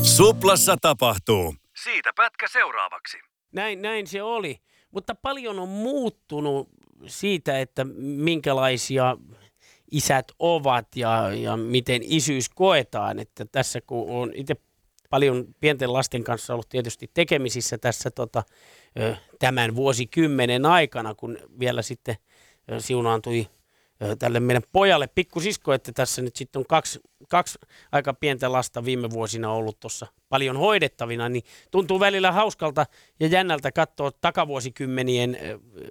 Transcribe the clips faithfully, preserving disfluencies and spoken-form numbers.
Suplassa tapahtuu. Siitä pätkä seuraavaksi. Näin, näin se oli, mutta paljon on muuttunut siitä, että minkälaisia isät ovat ja, ja miten isyys koetaan. Että tässä kun on itse paljon pienten lasten kanssa ollut tietysti tekemisissä tässä tota, tämän vuosikymmenen aikana, kun vielä sitten siunaantui tälle meidän pojalle pikkusisko, että tässä nyt sitten on kaksi, kaksi aika pientä lasta viime vuosina ollut tuossa paljon hoidettavina, niin tuntuu välillä hauskalta ja jännältä katsoa takavuosikymmenien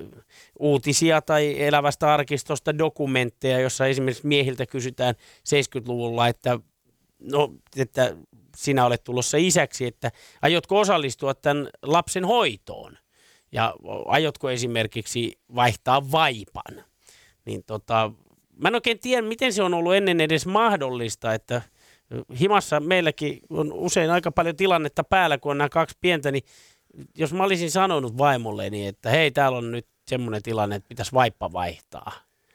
uutisia tai elävästä arkistosta dokumentteja, jossa esimerkiksi miehiltä kysytään seitsemänkymmentäluvulla, että, no, että sinä olet tulossa isäksi, että aiotko osallistua tämän lapsen hoitoon ja aiotko esimerkiksi vaihtaa vaipan. Niin tota, mä en oikein tiedä, miten se on ollut ennen edes mahdollista, että himassa meilläkin on usein aika paljon tilannetta päällä, kun on nämä kaksi pientä, niin jos mä olisin sanonut vaimolleni, että hei, täällä on nyt semmoinen tilanne, että pitäisi vaippa vaihtaa,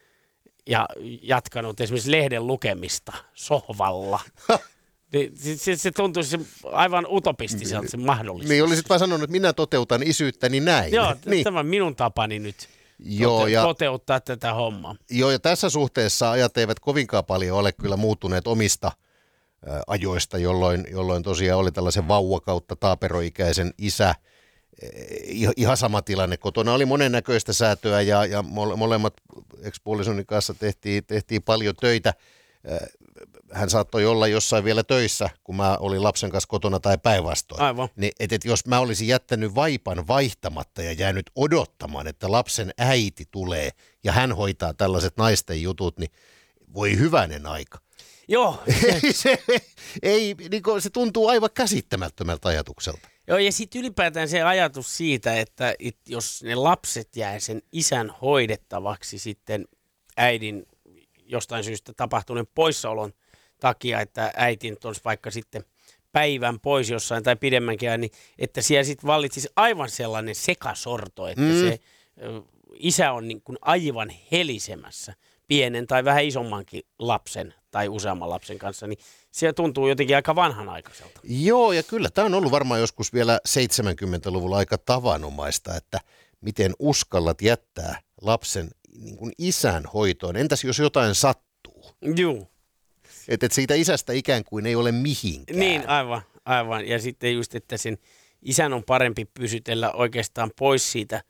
ja jatkanut esimerkiksi lehden lukemista sohvalla, niin se, se tuntuisi aivan utopistiselta se mahdollista. Niin, olisit vaan sanonut, että minä toteutan isyyttäni näin. Joo, niin. Tämä on minun tapani nyt. Joo, ja, toteuttaa tätä hommaa. Joo, ja tässä suhteessa ajat eivät kovinkaan paljon ole kyllä muuttuneet omista ä, ajoista, jolloin, jolloin tosiaan oli tällaisen vauva kautta taaperoikäisen isä. Eh, ihan sama tilanne. Kotona oli monennäköistä säätöä ja, ja molemmat ex-puolisoni kanssa tehtiin, tehtiin paljon töitä. Hän saattoi olla jossain vielä töissä, kun mä olin lapsen kanssa kotona tai päinvastoin. Aivan. Niin, et, et jos mä olisin jättänyt vaipan vaihtamatta ja jäänyt odottamaan, että lapsen äiti tulee ja hän hoitaa tällaiset naisten jutut, niin voi hyvänen aika. Joo. ei, se, ei, niin kuin, se tuntuu aivan käsittämättömältä ajatukselta. Joo, ja sitten ylipäätään se ajatus siitä, että it, jos ne lapset jää sen isän hoidettavaksi sitten äidin jostain syystä tapahtuneen poissaolon takia, että äiti nyt olisi vaikka sitten päivän pois jossain tai pidemmänkin ajan, niin että siellä sitten vallitsisi aivan sellainen sekasorto, että mm. se ö, isä on niin kuin aivan helisemässä pienen tai vähän isommankin lapsen tai useamman lapsen kanssa, niin se tuntuu jotenkin aika vanhanaikaiselta. Joo, ja kyllä tämä on ollut varmaan joskus vielä seitsemänkymmentäluvulla aika tavanomaista, että miten uskallat jättää lapsen niin kuin isän hoitoon. Entäs jos jotain sattuu? Joo. Että et siitä isästä ikään kuin ei ole mihinkään. Niin, aivan, aivan. Ja sitten just, että sen isän on parempi pysytellä oikeastaan pois siitä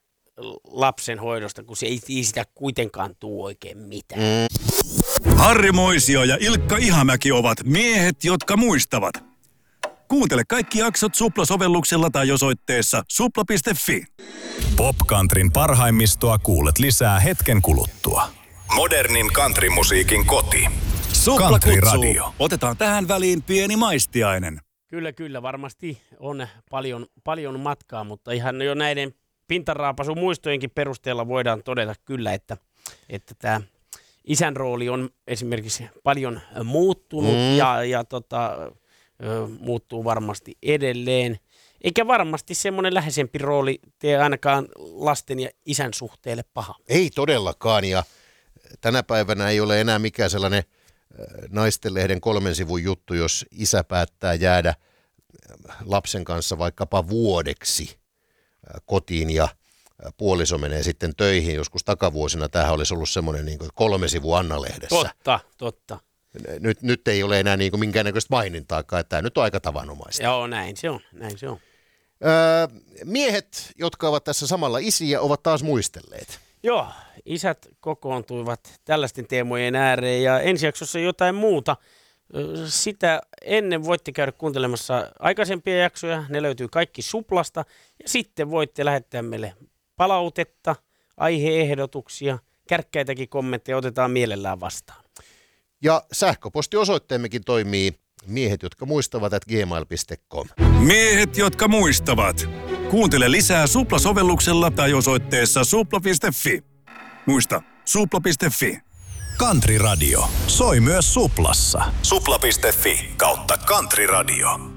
lapsen hoidosta, kun se ei sitä kuitenkaan tuu oikein mitään. Mm. Harri Moisio ja Ilkka Ihamäki ovat miehet, jotka muistavat. Kuuntele kaikki jaksot Supla-sovelluksella tai osoitteessa supla piste fi. Popcountryn parhaimmistoa kuulet lisää hetken kuluttua. Modernin countrymusiikin koti. Supla Country kutsuu. Radio. Otetaan tähän väliin pieni maistiainen. Kyllä, kyllä. Varmasti on paljon, paljon matkaa, mutta ihan jo näiden pintaraapasun muistojenkin perusteella voidaan todeta kyllä, että, että tämä isän rooli on esimerkiksi paljon muuttunut mm. ja, ja tota, muuttuu varmasti edelleen. Eikä varmasti semmoinen läheisempi rooli tee ainakaan lasten ja isän suhteelle paha. Ei todellakaan, ja tänä päivänä ei ole enää mikään sellainen naistenlehden kolmen sivun juttu, jos isä päättää jäädä lapsen kanssa vaikkapa vuodeksi kotiin ja puoliso menee sitten töihin. Joskus takavuosina tämähän olisi ollut semmoinen niin kuin kolme sivu Anna-lehdessä. Totta, totta. Nyt, nyt ei ole enää niin kuin minkäännäköistä mainintaakaan, että tämä nyt on aika tavanomaista. Joo, näin se on, näin se on. Öö, miehet, jotka ovat tässä samalla isiä, ovat taas muistelleet. Joo, isät kokoontuivat tällaisten teemojen ääreen ja ensi jaksossa jotain muuta. Sitä ennen voitte käydä kuuntelemassa aikaisempia jaksoja, ne löytyy kaikki Suplasta. Ja sitten voitte lähettää meille palautetta, aiheehdotuksia, kärkkäitäkin kommentteja otetaan mielellään vastaan. Ja sähköpostiosoitteemmekin toimii miehet, jotka muistavat, at gmail piste com. Miehet, jotka muistavat. Kuuntele lisää Supla-sovelluksella tai osoitteessa supla piste fi. Muista, supla piste fi. Country Radio soi myös Suplassa. supla piste fi kautta Country Radio.